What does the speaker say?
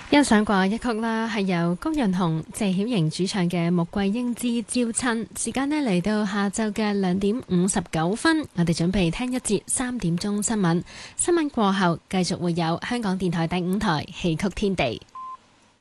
欣賞過一曲啦，係由高潤鴻、謝曉瑩主唱嘅《穆桂英之招親》。時間呢嚟到下晝嘅2:59，我哋準備聽一節3點鐘新聞。新聞過後，繼續會有香港電台第5台戲曲天地。